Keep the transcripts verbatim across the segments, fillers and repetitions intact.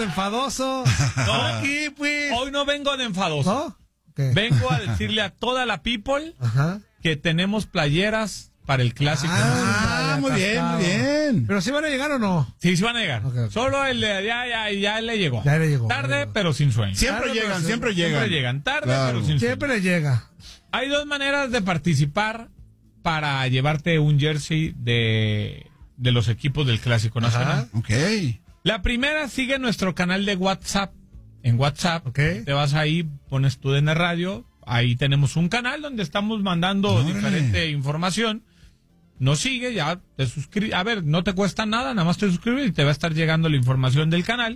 de enfadoso. No, aquí, pues. Hoy no vengo de enfadoso. ¿No? ¿Qué? Vengo a decirle a toda la people Ajá. que tenemos playeras para el clásico. Ah, muy bien, muy bien. ¿Pero si van a llegar o no? Sí, sí van a llegar. Okay, okay. Solo el de allá ya, ya le llegó. Ya le llegó. Tarde, ya le llegó. pero sin sueño. Siempre Claro, llegan, pero siempre siempre llegan. Siempre llegan. Tarde, Claro. pero sin sueño. Siempre le llega. Hay dos maneras de participar para llevarte un jersey de, de los equipos del Clásico Nacional. Ok. La primera, sigue nuestro canal de WhatsApp. En WhatsApp, Ok. te vas ahí, pones tu D N Radio. Ahí tenemos un canal donde estamos mandando Órale. diferente información. Nos sigue, ya te suscribes. A ver, no te cuesta nada, nada más te suscribes y te va a estar llegando la información del canal.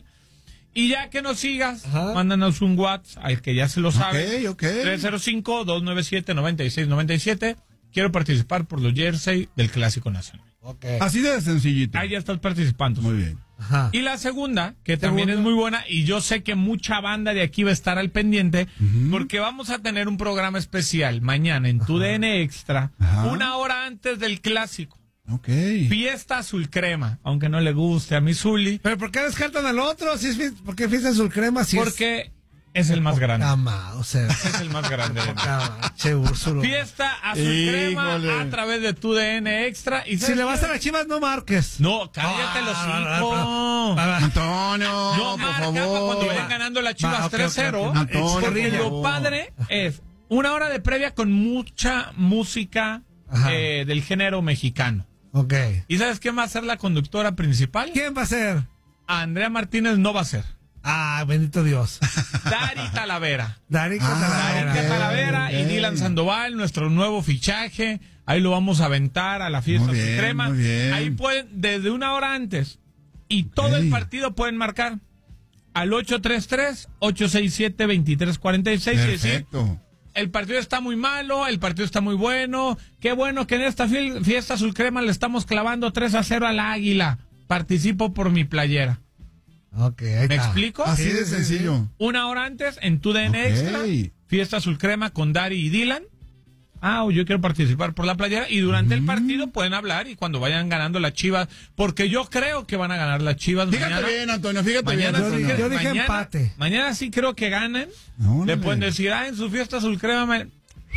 Y ya que nos sigas, Ajá. mándanos un WhatsApp al que ya se lo sabe. Ok, ok. tres cero cinco, dos nueve siete, nueve seis nueve siete. Quiero participar por los jersey del Clásico Nacional. Ok. Así de sencillito. Ahí ya estás participando. Muy bien. Ajá. Y la segunda, que también es muy buena, y yo sé que mucha banda de aquí va a estar al pendiente, porque vamos a tener un programa especial mañana en tu D N Extra, Ajá. una hora antes del Clásico. Ok. Fiesta azul crema, aunque no le guste a mi Zuli, ¿Pero por qué descartan al otro? Si es, fi- ¿Por qué fiesta azul crema? Si porque es el más grande. Cama, o sea. Es el más grande. Cama, che, Úrsulo. Fiesta azul Híjole. crema a través de tu D N Extra. Y Si ¿sabes le vas qué? a las Chivas, no marques. No, cállate los Ah, hijos. Antonio, No por marca favor. cuando vayan ganando las Chivas Va, ok, tres cero. ok, ok. Antonio, Porque por lo favor. padre es una hora de previa con mucha música Ajá. eh, del género mexicano. Ok. ¿Y sabes quién va a ser la conductora principal? ¿Quién va a ser? Andrea Martínez no va a ser. Ah, bendito Dios. Dari Talavera. Dari Ah, Talavera. Dari ok, Talavera ok. y Dylan Sandoval, nuestro nuevo fichaje. Ahí lo vamos a aventar a la fiesta Muy bien, suprema. muy bien. Ahí pueden, desde una hora antes y todo el partido pueden marcar al ocho tres tres, ocho seis siete, dos tres cuatro seis y decir, Perfecto. el partido está muy malo, el partido está muy bueno, qué bueno que en esta fi- fiesta azul crema le estamos clavando tres a cero al Águila. Participo por mi playera. Ok, ahí ¿Me está. explico? Así Sí, de sí, sencillo. Una hora antes en tu D N Ok. Extra, fiesta azul crema con Dari y Dylan. Ah, o yo quiero participar por la playera y durante el partido pueden hablar y cuando vayan ganando las Chivas, porque yo creo que van a ganar las Chivas Fíjate mañana. bien, Antonio, fíjate Mañana, bien. Yo sí dije- que- yo dije mañana- empate. mañana sí creo que ganen. No, Le no, pueden no. decir, ah, en su fiesta azul crema me-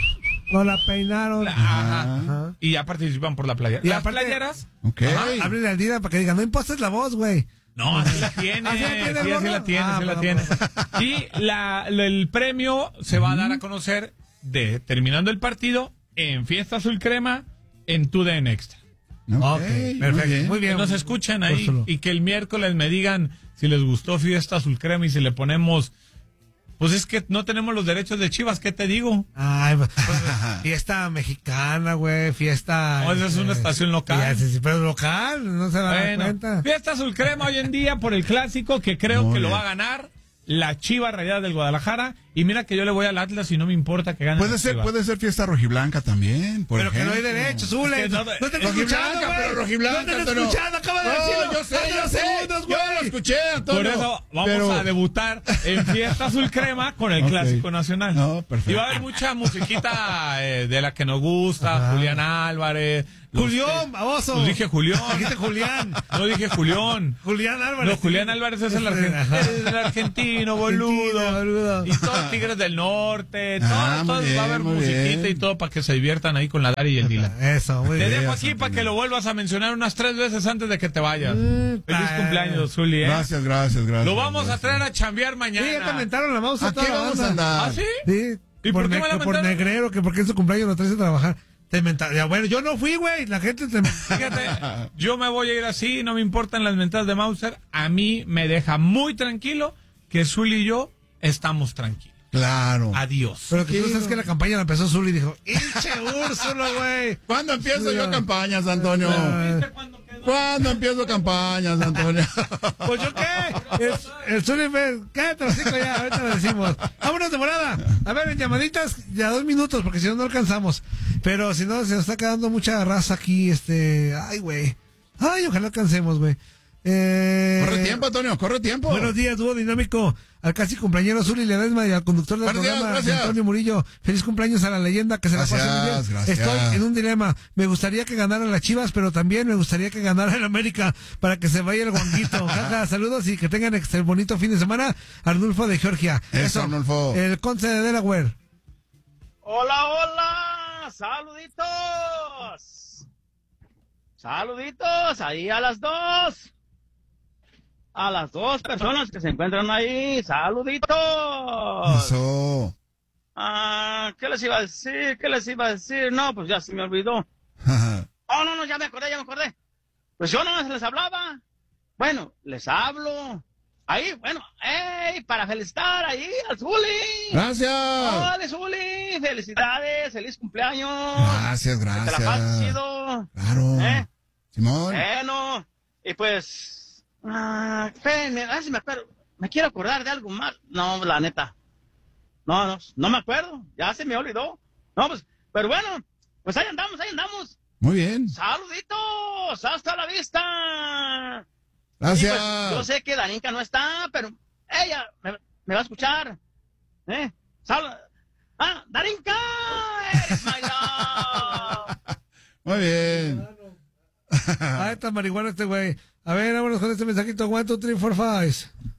No la peinaron. Ajá. Ajá. Y ya participan por la playera. Y Las aparte- playeras, Ok. Ajá, háblele al Dida para que diga, no impostes la voz, güey. no, así la tiene, ¿Así sí, la tiene, así Rodo? la tiene, Ah, sí la bueno, tiene. bueno. Y la, la- el premio se va a dar a conocer de terminando el partido en Fiesta Azul Crema en tu D N Extra. Ok, perfecto. Muy Que bien. nos escuchen ahí Úrsulo. y que el miércoles me digan si les gustó Fiesta Azul Crema y si le ponemos, pues es que no tenemos los derechos de Chivas, ¿qué te digo? Ay, pues, fiesta mexicana, güey, fiesta... No, esa es una estación local. Ya, sí, sí, pero local, no se va a dar Bueno, cuenta. Fiesta Azul Crema hoy en día por el clásico que creo Muy que lo bien. va a ganar la Chiva Rayadas del Guadalajara. Y mira que yo le voy al Atlas y no me importa que gane. Puede las ser, Chivas. puede ser fiesta rojiblanca también. Por Pero que no hay ejemplo. derecho, Zule. Es que No, no- no te he Rojiblanca, escuchado, güey. pero rojiblanca, No te he Antonio. escuchado, acaba de No, decirlo. yo sé, hace yo dos sé. segundos, Yo güey. lo escuché, Antonio. Por eso vamos Pero- a debutar en Fiesta Azul Crema con el Ok. Clásico Nacional. No, perfecto. Y va a haber mucha musiquita eh, de la que nos gusta, Ajá. Julián Álvarez. los- Julián, baboso. Pues dije Julián. Dijiste Julián. No dije Julián. Julián Álvarez. No, Julián Álvarez es el, argen- Ajá. es el argentino, boludo. Argentino, boludo. Y todos Tigres del Norte. Ah, Todos, muy todos bien, va a haber muy musiquita bien. y todo para que se diviertan ahí con la Dari y el Dylan. Eso, muy Te bien. dejo aquí para que lo vuelvas a mencionar unas tres veces antes de que te vayas. Mm, Feliz ah. cumpleaños, Zuli, ¿eh? Gracias, gracias, gracias. Lo vamos a gracias. traer a chambear mañana. Sí, ya te mentaron la mouse a Aquí toda la vamos a banda. andar. ¿Ah, sí? Sí. ¿Y por qué me la ne- por mentaron? negrero, que porque en su cumpleaños lo traes a trabajar. Te mentaron. Ya, bueno, yo no fui, güey. La gente te... Fíjate, yo me voy a ir así, no me importan las mentadas de Mauser. A mí me deja muy tranquilo que Zuli y yo estamos tranquilos. Claro. Adiós. Pero que tú sabes que la campaña la empezó Zuli y dijo, ¡hinche Úrsulo, güey! ¿Cuándo empiezo Sí, yo ya. campañas, Antonio? Ah. ¿Cuándo empiezo campañas, Antonio? Pues yo qué, el, el Zuli me... Cállate los cinco ya, ahorita lo decimos. Vámonos de volada. A ver, en llamaditas ya dos minutos, porque si no, no alcanzamos. Pero si no, se nos está quedando mucha raza aquí, este... Ay, güey. Ay, ojalá alcancemos, güey. Eh, Corre tiempo, Antonio, corre tiempo. Buenos días, dúo dinámico. Al casi cumpleañero Zuli Ledesma y al conductor del Buenos días, programa, gracias. Antonio Murillo. Feliz cumpleaños a la leyenda, que se Gracias, la pase muy bien. gracias. Estoy en un dilema. Me gustaría que ganaran las Chivas, pero también me gustaría que ganara el América para que se vaya el guanguito. Jaja, saludos y que tengan este bonito fin de semana. Arnulfo de Georgia. Eso, Arnulfo. El Conce de Delaware. Hola, hola, saluditos. Saluditos, ahí a las dos. A las dos personas que se encuentran ahí, saluditos. Eso. Ah, ¿qué les iba a decir? ¿Qué les iba a decir? No, pues ya se me olvidó. Oh, no, no, ya me acordé, ya me acordé. Pues yo no les hablaba. Bueno, les hablo. Ahí, bueno, ¡ey! Para felicitar ahí al Zuli. Gracias. ¡Hola, Zuli! ¡Felicidades! ¡Feliz cumpleaños! Gracias, Que gracias. te la pases chido. Claro. ¿Eh? Simón. Bueno, y pues... Ah, espérenme, a ver si me acuerdo. Me quiero acordar de algo más. No, la neta. No, no, no me acuerdo. Ya se me olvidó. No, pues, pero bueno, pues ahí andamos, ahí andamos. Muy bien. ¡Saluditos! ¡Hasta la vista! Gracias. Y pues, yo sé que Darinka no está, pero ella me, me va a escuchar. ¿Eh? Sal ¡Ah, Darinka! ¡Eres my love! Muy bien. Ah, está marihuana este güey. A ver, vámonos con este mensajito. One, two, three, four, five.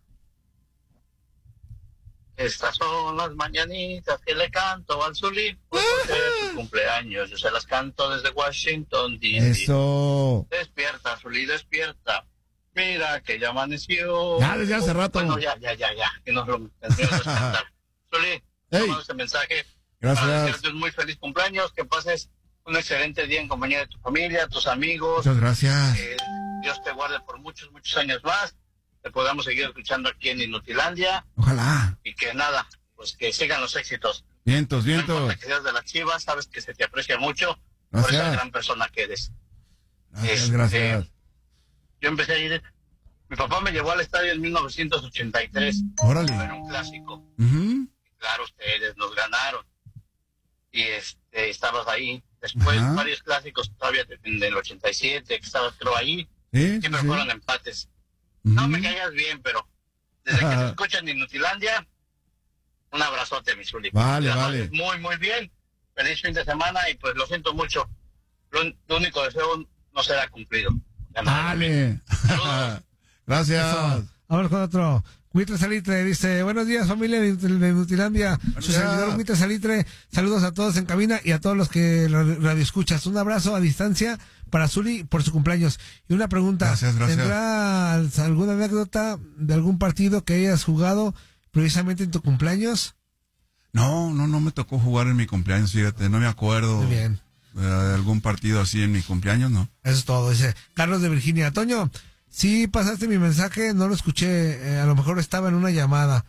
Estas son las mañanitas que le canto al Zuli por ser su cumpleaños. Yo se las canto desde Washington, D C Eso. Despierta, Zuli, despierta. Mira que ya amaneció. Ya, desde hace rato. Bueno, ya, ya, ya, ya. Que nos lo tendríamos que cantar. Zuli, Hey. tomando este mensaje Gracias. para desearte un muy feliz cumpleaños. Que pases un excelente día en compañía de tu familia, tus amigos. Muchas gracias. Que Dios te guarde por muchos, muchos años más. Te podamos seguir escuchando aquí en Inutilandia. Ojalá. Y que nada, pues que sigan los éxitos. Vientos, No importa vientos. que seas de las Chivas, sabes que se te aprecia mucho por esa Gracias. gran persona que eres. Gracias, Este, gracias. Yo empecé a ir, mi papá me llevó al estadio en mil novecientos ochenta y tres. Órale. Era un clásico. Ujú. Claro, ustedes nos ganaron. Y este, estabas ahí. Después, Ajá. varios clásicos todavía en el ochenta y siete, que estabas creo ahí. Sí, sí, Siempre sí. fueron empates. Ujú. No me caigas bien, pero desde que Ajá. te escuchan en Inutilandia, un abrazote, mi Zuli. Vale, Que la vale. pases Muy, muy bien. Feliz fin de semana y pues lo siento mucho. Lo, lo único deseo no será cumplido. Ganar. Vale. Saludos. Gracias. Eso. Vámonos con otro. Huitre Salitre dice, buenos días familia de, de Nutilandia, su días. servidor Huitre Salitre, saludos a todos en cabina y a todos los que radio, radio escuchas, un abrazo a distancia para Zuli por su cumpleaños. Y una pregunta, Gracias, gracias. ¿tendrá alguna anécdota de algún partido que hayas jugado precisamente en tu cumpleaños? No, no, no me tocó jugar en mi cumpleaños, fíjate, no me acuerdo. Muy bien. eh, de algún partido así en mi cumpleaños, ¿no? Eso es todo, dice Carlos de Virginia. Toño, sí pasaste mi mensaje, no lo escuché, eh, a lo mejor estaba en una llamada.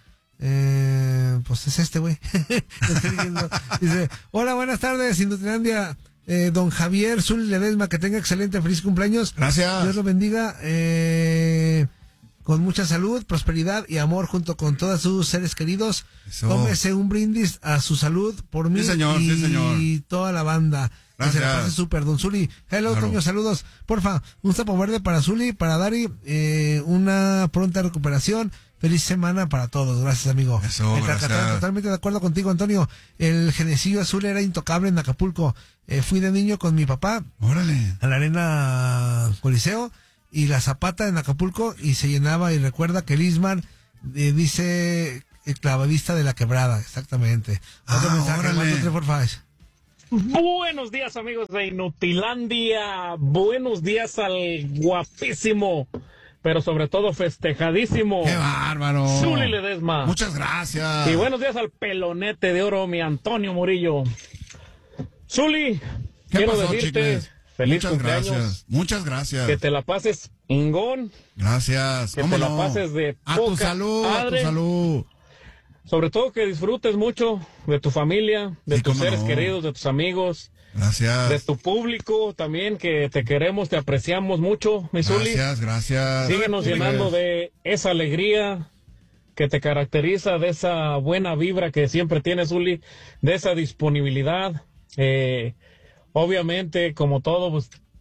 Eh, pues es este güey. Estoy viendo. Dice, hola, buenas tardes, Inutilandia. Eh, don Javier Zuli Ledesma, que tenga excelente, feliz cumpleaños. Gracias. Dios lo bendiga. Eh, con mucha salud, prosperidad y amor junto con todos sus seres queridos. Eso. Tómese un brindis a su salud por mí Sí, señor, y sí, señor. toda la banda. Que se la Gracias. pase súper, don Zuli. Hello, Claro. Toño, saludos. Porfa, un sapo verde para Zuli, para Dari, eh, una pronta recuperación. Feliz semana para todos. Gracias, amigo. Eso, El Cacatán, gracias. totalmente de acuerdo contigo, Antonio. El genecillo azul era intocable en Acapulco. Eh, fui de niño con mi papá Órale. a la arena Coliseo y la Zapata en Acapulco y se llenaba, y recuerda que Lisman eh, dice el clavadista de la quebrada, exactamente. Otro Ah, mensaje, órale. one, two, three, four, five. Buenos días, amigos de Inutilandia. Buenos días al guapísimo, pero sobre todo festejadísimo Qué bárbaro. Zuli Ledesma. Muchas gracias. Y buenos días al pelonete de oro, mi Antonio Murillo. Zuli, ¿Qué quiero pasó, decirte chicles? feliz Muchas cumpleaños. gracias. Muchas gracias. Que te la pases ingón, Gracias. que ¿Cómo te la no? pases de A tu poca salud, a tu madre. salud. sobre todo que disfrutes mucho de tu familia, de Sí, tus cómo seres no. queridos, de tus amigos, Gracias. de tu público también, que te queremos, te apreciamos mucho, mi Zuli. Gracias, gracias. Síguenos llenando de esa alegría que te caracteriza, de esa buena vibra que siempre tienes, Zuli, de esa disponibilidad. Eh, obviamente, como todo, pues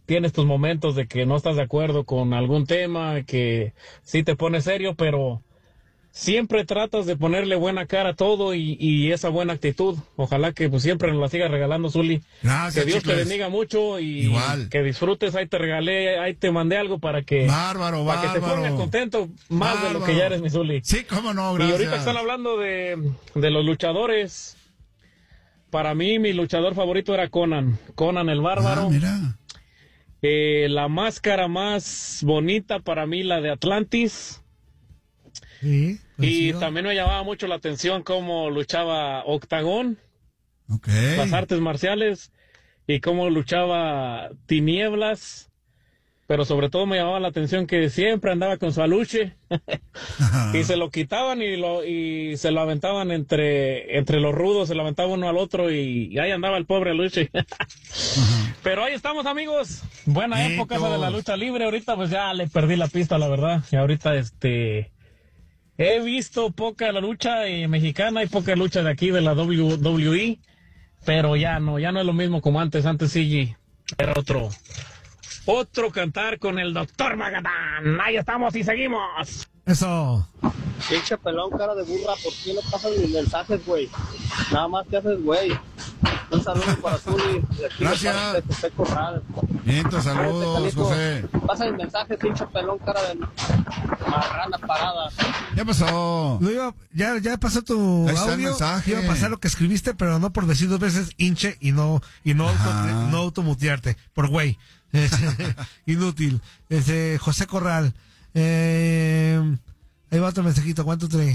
tienes tus momentos de que no estás de acuerdo con algún tema, que sí te pones serio, pero siempre tratas de ponerle buena cara a todo y, y esa buena actitud. Ojalá que pues siempre nos la sigas regalando, Zuli. Gracias, que Dios chicles. te bendiga mucho y Igual. que disfrutes. Ahí te regalé, ahí te mandé algo para que, Bárbaro, para que te bárbaro. pongas contento más Bárbaro. de lo que ya eres, mi Zuli. Sí, cómo no, Y gracias. ahorita están hablando de, de los luchadores. Para mí, mi luchador favorito era Conan. Conan el Bárbaro. Ah, mira. Eh, la máscara más bonita para mí, la de Atlantis. Sí, Y coincido. también me llamaba mucho la atención cómo luchaba Octagón, Ok. las artes marciales, y cómo luchaba Tinieblas. Pero sobre todo me llamaba la atención que siempre andaba con su aluche y se lo quitaban y lo y se lo aventaban entre entre los rudos, se lo aventaba uno al otro y, y ahí andaba el pobre aluche. Pero ahí estamos, amigos. Buena Nietos. época esa de la lucha libre. Ahorita pues ya le perdí la pista, la verdad. Y ahorita este he visto poca la lucha eh, mexicana y poca lucha de aquí de la W W E, pero ya no, ya no es lo mismo como antes. Antes sí era otro Otro cantar con el doctor Magatán. Ahí estamos y seguimos. Eso. Pinche pelón, cara de burra, ¿por qué no pasas mis mensajes, güey? Nada más te haces, güey. Un saludo para Zuli. de aquí de Gracias. parte de José Corral. Vientos, saludos, Cállate, Calico. José. Pasa el mensaje, pinche pelón, cara de marrana parada. ¿Qué pasó? Lo iba- ya, ya pasó tu Ahí está el audio. mensaje. Iba a pasar lo que escribiste, pero no por decir dos veces hinche y no, y no, Ajá. auto, no automutearte. Por güey. Este, inútil. Este, José Corral. Eh, ahí va otro mensajito. ¿Cuánto trae?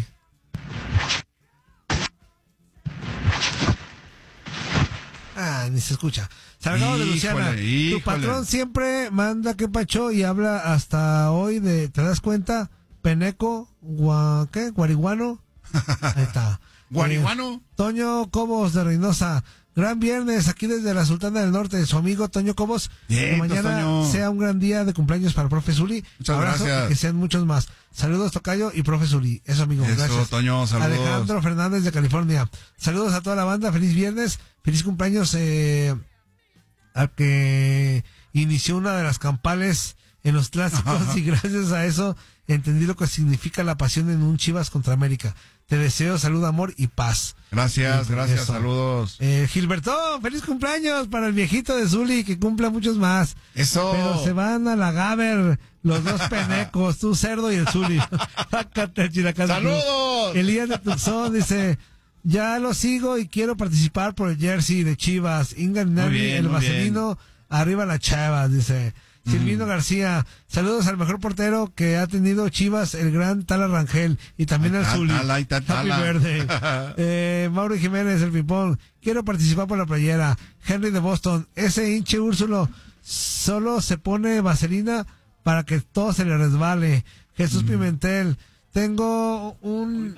Ah, ni se escucha. Salgado de Luciana. Híjole, Tu híjole. patrón siempre manda que pacho y habla hasta hoy de, ¿te das cuenta? Peneco, gua, ¿qué? Guariguano. Ahí está. ¿Guariguano? Eh, Toño Cobos de Reynosa. Gran viernes aquí desde la Sultana del Norte. Su amigo Toño Cobos. Que Vientos, mañana Toño. sea un gran día de cumpleaños para el profe Zuli. Muchas Abrazo gracias. y que sean muchos más. Saludos, Tocayo y profe Zuli. Eso, amigo. Eso, Gracias. Toño, saludos. Alejandro Fernández de California. Saludos a toda la banda. Feliz viernes. Feliz cumpleaños eh, al que inició una de las campales en los clásicos y gracias a eso entendí lo que significa la pasión en un Chivas contra América. Te deseo salud, amor y paz. Gracias, Eso. gracias, saludos. Eh, Gilberto, feliz cumpleaños para el viejito de Zuli, que cumpla muchos más. Eso. Pero se van a la Gaber, los dos penecos, tú cerdo y el Zuli. Sácate el Chilacán. ¡Saludos! Elías de Tucson dice, ya lo sigo y quiero participar por el jersey de Chivas. Ingan Muy Nani, bien, el muy vaselino, arriba la Chavas, dice. Silvino García, saludos al mejor portero que ha tenido Chivas, el gran Tala Rangel, y también Ay, al ta- Zuli. tala, ay, ta- Happy tala. birthday. Eh, Mauro Jiménez, el pipón, quiero participar por la playera. Henry de Boston, ese hinche Úrsulo solo se pone vaselina para que todo se le resbale. Jesús Pimentel, tengo un...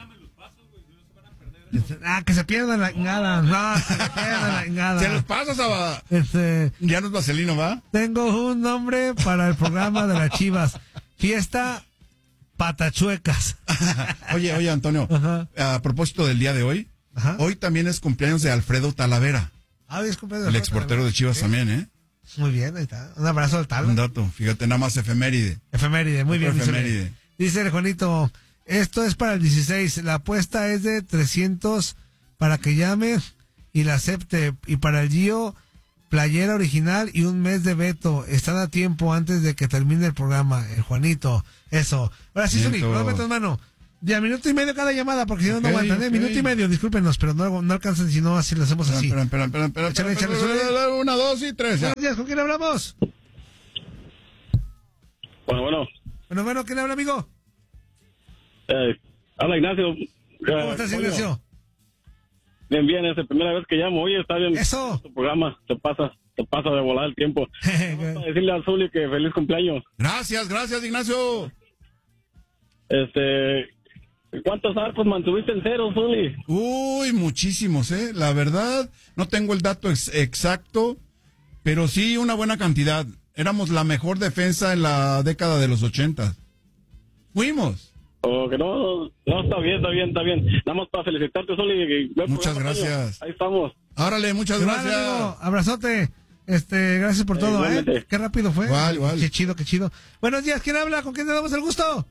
Ah, que se pierdan la chingada. No, que se pierdan la chingada. Se los pasas a... Este, Ya no es vaselino, ¿va? tengo un nombre para el programa de las Chivas. Fiesta Patachuecas. Oye, oye, Antonio, Ajá. a propósito del día de hoy, Ajá. hoy también es cumpleaños de Alfredo Talavera, Ah, hoy es cumpleaños el de exportero de Chivas Sí. también, ¿eh? Muy bien, ahí está. Un abrazo al Un tal. dato, fíjate, nada más efeméride. Efeméride, muy bien. Otro Dice, efeméride. dice el Juanito, esto es para el dieciséis. La apuesta es de trescientos para que llame y la acepte. Y para el Gio, playera original y un mes de veto. Están a tiempo antes de que termine el programa. El Juanito, eso. Ahora sí, Zuli, Ciento. no metas mano. Ya, minuto y medio cada llamada, porque si no, no Ok, aguantan, ¿eh? ok. Minuto y medio, discúlpenos, pero no, no alcanzan si no así lo hacemos así. Espera, espera, espera, espera, Échale, espera, échale, espera, suele. espera, una, dos y tres. ya. Buenos días, ¿con quién hablamos? Bueno, bueno. Bueno, bueno, ¿quién habla, amigo? Eh, habla Ignacio. ¿Cómo estás, Ignacio? Bien, bien, es la primera vez que llamo. Oye, está bien. Eso. Tu programa te pasa, te pasa de volar el tiempo. Para decirle a Zuli que feliz cumpleaños. Gracias, gracias, Ignacio. Este, ¿cuántos arcos mantuviste en cero, Zuli? Uy, muchísimos, ¿eh? La verdad, no tengo el dato ex- exacto, pero sí una buena cantidad. Éramos la mejor defensa en la década de los ochenta. Fuimos. O que no, no, está bien, está bien, está bien. Nada más para felicitarte, Zuli. Buen Muchas programa, gracias. Toño. Ahí estamos. Árale, muchas Igual, gracias. amigo, abrazote. Este, gracias por Eh, todo, igualmente. ¿eh? Qué rápido fue. Igual, igual. Qué chido, qué chido. Buenos días, ¿quién habla? ¿Con quién te damos el gusto?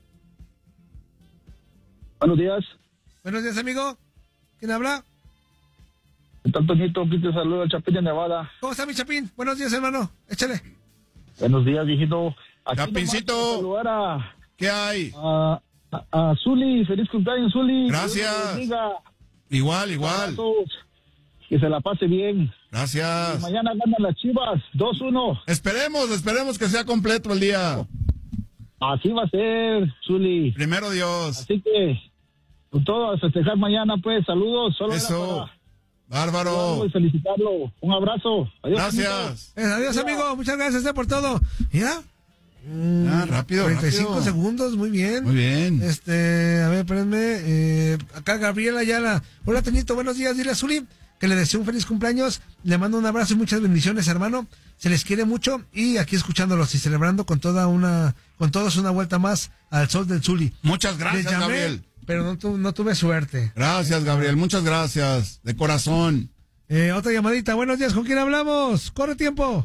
Buenos días. Buenos días, amigo. ¿Quién habla? ¿Qué tal, Toñito? Aquí te saluda el Chapín de Nevada. ¿Cómo está mi Chapín? Buenos días, hermano. Échale. Buenos días, viejito. Aquí Chapincito. nomás para saludar a, ¿Qué hay? a, a, a Zuli. Feliz cumpleaños, Zuli. Gracias. Dios los bendiga. Igual, igual. Abrazos. Que se la pase bien. Gracias. Mañana ganan las Chivas. dos uno. Esperemos, esperemos que sea completo el día. Así va a ser, Zuli. Primero Dios. Así que, con todo, a festejar mañana, pues. Saludos. Solo era Eso. para Bárbaro. saludarlo y felicitarlo. Un abrazo. Adiós. Gracias. Eh, adiós, amigo. Muchas gracias eh, por todo. ¿Ya? Ah, rápido, cuarenta y cinco rápido. segundos, muy bien. Muy bien. Este, a ver, espérenme. Eh, acá Gabriela Ayala. Hola, Toñito, buenos días. Dile a Zuli que le deseo un feliz cumpleaños. Le mando un abrazo y muchas bendiciones, hermano. Se les quiere mucho y aquí escuchándolos y celebrando con toda una, con todos una vuelta más al sol del Zuli. Muchas Les gracias, llamé, Gabriel. pero no, tu- no tuve suerte. Gracias, Gabriel. Muchas gracias. De corazón. Eh, otra llamadita. Buenos días, ¿con quién hablamos? Corre tiempo.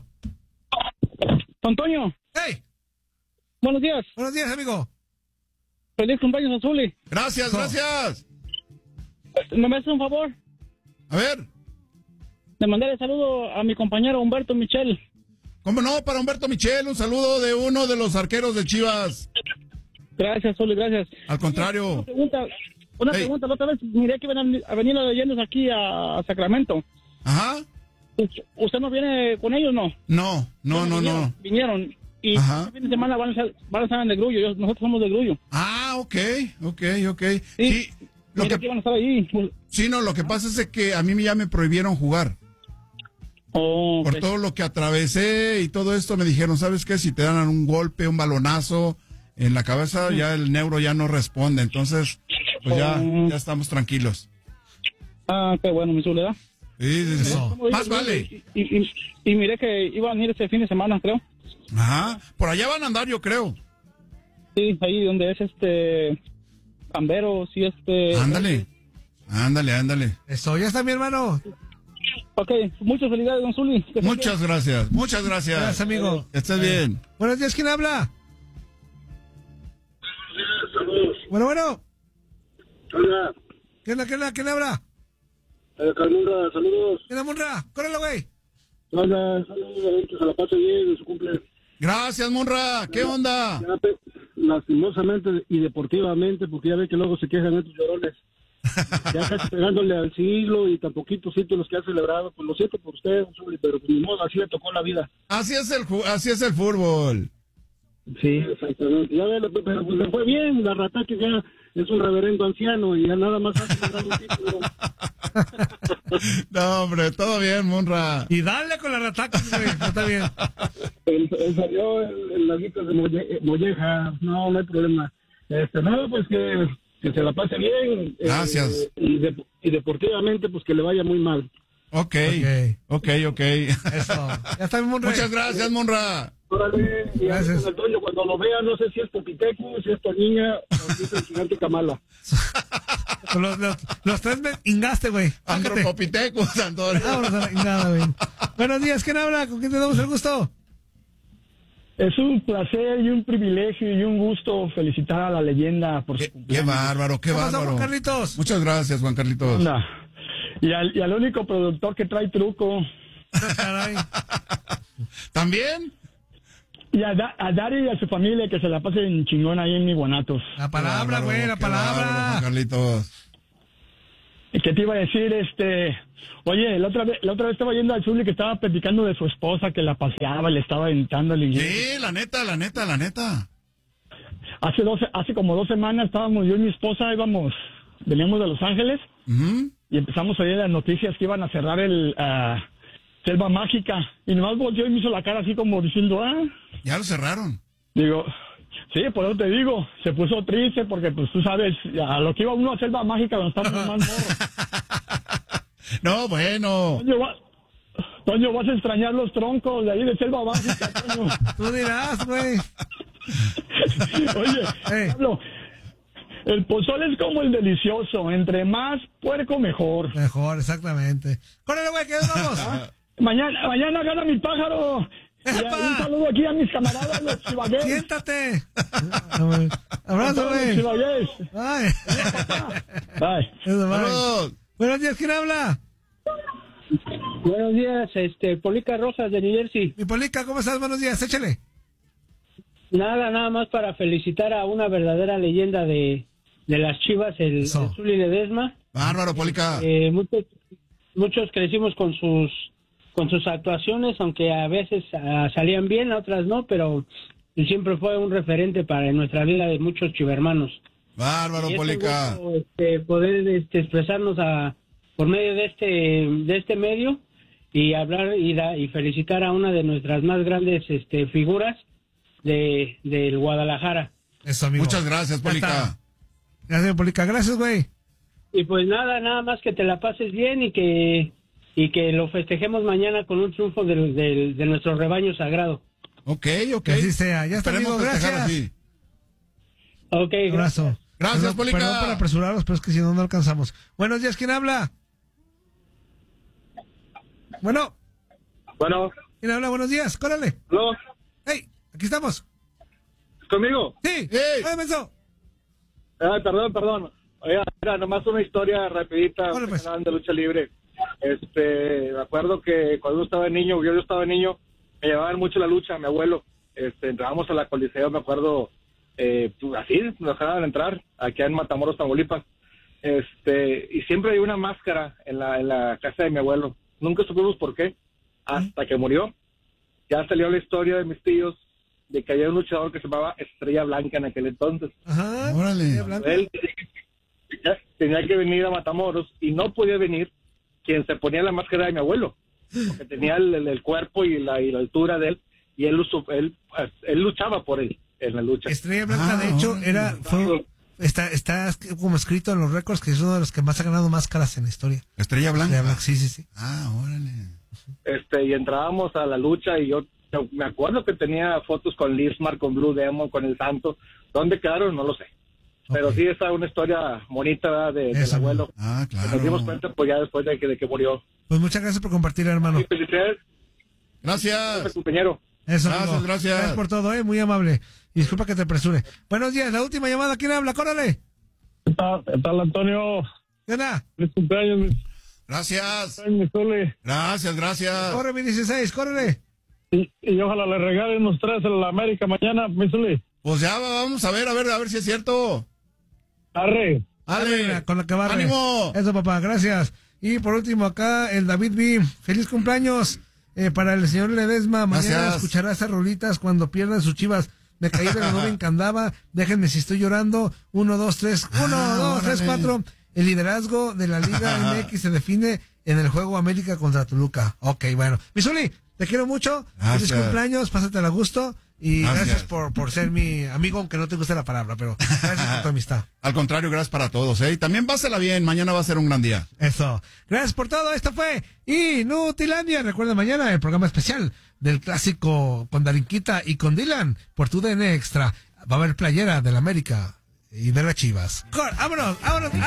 Antonio, ¡Hey! buenos días. Buenos días, amigo. Feliz cumpleaños, Zuli. Gracias, gracias. ¿Me me haces un favor? A ver, Le mandé el saludo a mi compañero Humberto Michel. ¿cómo no? Para Humberto Michel, un saludo de uno de los arqueros de Chivas. Gracias, Zuli, gracias. Al contrario. Una pregunta, una Hey. pregunta. La otra vez miré que iban a, a venir las leyendas aquí a, a Sacramento. Ajá. ¿Usted, usted no viene con ellos, no? No, no, no, vinieron, no. Vinieron. Y Ajá. este fin de semana van a estar, van a estar en el Grullo. Yo- nosotros somos de Grullo. Ah, ok, ok, ok. Sí. Sí, lo Miré que que, iban a estar ahí. sí, no, lo que pasa es que a mí ya me prohibieron jugar. Oh, Por ok. todo lo que atravesé y todo esto me dijeron, ¿sabes qué? Si te dan un golpe, un balonazo en la cabeza, ya el neuro ya no responde. Entonces, pues ya, Oh. ya estamos tranquilos. Ah, qué bueno, mi soledad. Sí, sí, sí. Más vale. Y, y, y, y miré que iban a ir este fin de semana, creo. Ajá. Por allá van a andar, yo creo. Sí, ahí donde es este Cambero, sí, este... Ándale. Ándale, ándale. Eso, ya está mi hermano. Ok, muchas felicidades, don Zuli. Que esté Muchas gracias, muchas gracias. Gracias, amigo. Que estés bien. Buenos días, ¿quién habla? Bueno, bueno. Hola, ¿Quién habla? ¿Quién habla? ¿Quién habla? eh, Carlunga, saludos. ¿Quién habla, Munra? Córrelo, güey. Hola, saludos, que se la pase bien en su cumpleaños. Gracias, Monra. ¿Qué onda? Ya, pe- lastimosamente y deportivamente, porque ya ve que luego se quejan estos llorones. Ya casi pegándole al siglo y tan poquitos sitios los que ha celebrado. Pues lo siento por usted, don Zuli, pero pues ni modo, así le tocó la vida. Así es el ju- así es el fútbol. Sí, exactamente. Ya ve, pero pues le fue bien. La rata que ya es un reverendo anciano y ya nada más ha celebrado un título. No, hombre, todo bien, Monra. Y dale con la rataca, güey. No está bien. Él, él salió en, en las listas de Molle- Molleja. No, no hay problema. Este, no, pues que, que se la pase bien. eh, Gracias. y, de- y deportivamente, pues que le vaya muy mal. Ok, ok, ok. Eso. Ya está mi Munra. Muchas gracias, Monra. Órale, y Gracias. Don Antonio, cuando lo vea, no sé si es Popiteco, si es Toñiña o si es el gigante Kamala. Los, los, los tres me ingaste, güey. Sácate. Antropopithecus, Antonio. Vámonos a la ingada, güey. Buenos días, ¿quién habla? ¿Con quién te damos el gusto? Es un placer y un privilegio y un gusto felicitar a la leyenda por su Qué, qué cumpleaños. bárbaro, qué ¿Qué pasó, bárbaro. Juan Carlitos? Muchas gracias, Juan Carlitos. Anda. Y al, y al único productor que trae truco. Caray. ¿También? Y a, Da- a Dari y a su familia que se la pasen chingón ahí en mi Guanatos. La palabra, Qué güey, bárbaro, la qué bárbaro, Juan palabra. Carlitos. ¿Y qué te iba a decir? Este, oye, la otra vez, la otra vez estaba yendo al Zuli que estaba platicando de su esposa que la paseaba y le estaba aventándole. Y Sí, la neta, la neta, la neta. hace dos, hace como dos semanas estábamos yo y mi esposa, íbamos, veníamos de Los Ángeles Ujú. y empezamos a oír las noticias que iban a cerrar el ah, Selva Mágica y nomás volteó y me hizo la cara así como diciendo, ah, Ya lo cerraron. digo, sí, por eso te digo, se puso triste porque pues tú sabes, a lo que iba uno a Selva Mágica cuando estábamos más morros. No, bueno. Toño, va- Toño, vas a extrañar los troncos de ahí de Selva Mágica, Toño. Tú dirás, güey. Oye, Ey. Pablo, el pozole es como el delicioso, entre más puerco mejor. Mejor, exactamente. Córrele, güey, que ya nos vamos. Mañana, mañana gana mi pájaro. Y un saludo aquí a mis camaradas, los chivagués. Siéntate. Abrazo, güey. Chivagués. Bye. Bye. Eso, bye. Buenos días, ¿quién habla? Buenos días, este, Polica Rosas de New Jersey. Mi Polica, ¿cómo estás? Buenos días, échale. Nada, nada más para felicitar a una verdadera leyenda de, de las Chivas, el, el Zuli Ledesma. Bárbaro, Polica. Eh, muchos, muchos crecimos con sus con sus actuaciones, aunque a veces uh, salían bien, a otras no, pero siempre fue un referente para nuestra vida de muchos chivermanos. Bárbaro, y Polica. Gusto, este, poder este, expresarnos a por medio de este de este medio y hablar y, da, y felicitar a una de nuestras más grandes este, figuras de del Guadalajara. Eso, amigo. Muchas gracias, Polica. Gracias, Polica. Gracias, güey. Y pues nada, nada más que te la pases bien y que y que lo festejemos mañana con un triunfo del, del, de nuestro rebaño sagrado. Ok, ok. Que así sea. Ya está, amigo. Gracias. Así. Ok, un abrazo. Gracias, perdón, Polica. Perdón por apresurarlos, pero es que si no, no alcanzamos. Buenos días, ¿quién habla? Bueno. Bueno. ¿Quién habla? Buenos días, córale. ¿Aló? Hey, aquí estamos. ¿Conmigo? Sí. Hey. Ay, menso. Ay, perdón, perdón. Oiga, mira, nomás una historia rapidita Bueno, pues. de lucha libre. Este, me acuerdo que cuando yo estaba niño, yo, yo estaba niño, me llevaban mucho la lucha, mi abuelo. Este, entrábamos a la Coliseo, me acuerdo, eh, pues, así, nos dejaban entrar, aquí en Matamoros, Tamaulipas. Este, y siempre había una máscara en la, en la casa de mi abuelo. Nunca supimos por qué, hasta que murió. Ya salió la historia de mis tíos, de que había un luchador que se llamaba Estrella Blanca en aquel entonces. Ajá. Órale. Él tenía que venir a Matamoros y no podía venir quien se ponía la máscara de mi abuelo, porque tenía el, el, el cuerpo y la, y la altura de él, y él, él, él luchaba por él en la lucha. Estrella Blanca, Ah, de hecho, órale. era fue, está, está como escrito en los récords que es uno de los que más ha ganado máscaras en la historia. Estrella Blanca. Estrella Blanca, sí, sí, sí. Ah, órale. Este, y entrábamos a la lucha y yo me acuerdo que tenía fotos con Lismar, con Blue Demon, con el Santo. ¿Dónde quedaron? No lo sé. Pero Okay. sí, esa es una historia bonita, ¿verdad? De, del Eso, abuelo. Ah, claro. Nos dimos cuenta pues ya después de que, de que murió. Pues muchas gracias por compartir, hermano. Y felicidades, Gracias. compañero. Eso, Gracias, amigo. gracias. Gracias por todo, eh, muy amable. Y disculpa que te apresure. Buenos días, la última llamada, ¿quién habla? Córale. ¿Qué tal, qué tal, Antonio? ¿Qué onda? Feliz cumpleaños, mi, Gracias. mi Zuli. Gracias, gracias. Corre, mi dieciséis, córrele. Y, y ojalá le regalen unos tres a la América mañana, mi Zuli. Pues ya vamos a ver, a ver, a ver si es cierto. Arre. Ale, con la que barre. ¡Ánimo! Eso, papá, gracias. Y por último, acá, el David B. Feliz cumpleaños eh, para el señor Ledesma. Mañana Gracias. escuchará esas rolitas cuando pierdan sus Chivas. Me caí de la nube en Candaba. Déjenme si estoy llorando. Uno, dos, tres. Uno, Ah, dos, tres, órale. cuatro. El liderazgo de la Liga M X se define en el juego América contra Toluca. Ok, bueno. Misuli, te quiero mucho. Gracias. Feliz cumpleaños. Pásatela a gusto. Y gracias, Gracias. por, por ser mi amigo, aunque no te guste la palabra, pero gracias por tu amistad. Al contrario, gracias para todos, ¿eh? Y también pásela bien, mañana va a ser un gran día. Eso. Gracias por todo. Esto fue Inutilandia. Recuerda mañana el programa especial del clásico con Darinquita y con Dylan por tu D N Extra. Va a haber playera del América y de las Chivas. Cor- Vámonos, vámonos.